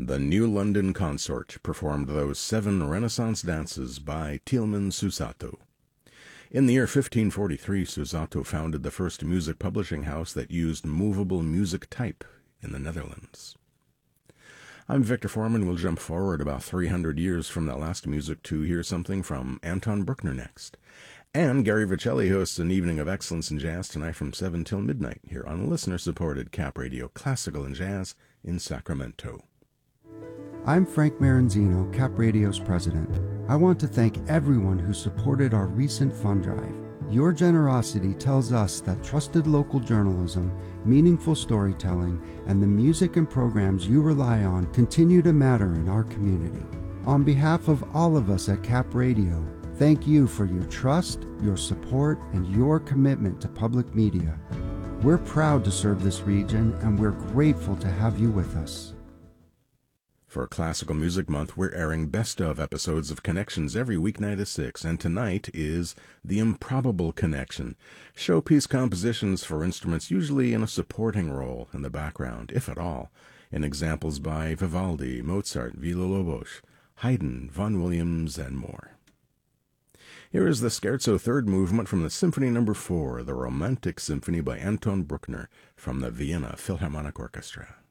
The New London Consort performed those 7 Renaissance dances by Tilman Susato. In the year 1543, Susato founded the first music publishing house that used movable music type in the Netherlands. I'm Victor Foreman. We'll jump forward about 300 years from that last music to hear something from Anton Bruckner next. And Gary Vicelli hosts an evening of excellence in jazz tonight from 7 till midnight here on listener-supported Cap Radio Classical and Jazz in Sacramento. I'm Frank Maranzino, Cap Radio's president. I want to thank everyone who supported our recent fund drive. Your generosity tells us that trusted local journalism, meaningful storytelling, and the music and programs you rely on continue to matter in our community. On behalf of all of us at Cap Radio, thank you for your trust, your support, and your commitment to public media. We're proud to serve this region, and we're grateful to have you with us. For Classical Music Month, we're airing best-of episodes of Connections every weeknight at 6, and tonight is The Improbable Connection, showpiece compositions for instruments usually in a supporting role in the background, if at all, in examples by Vivaldi, Mozart, Villa-Lobos, Haydn, Vaughan Williams, and more. Here is the Scherzo Third Movement from the Symphony No. 4, the Romantic Symphony by Anton Bruckner from the Vienna Philharmonic Orchestra.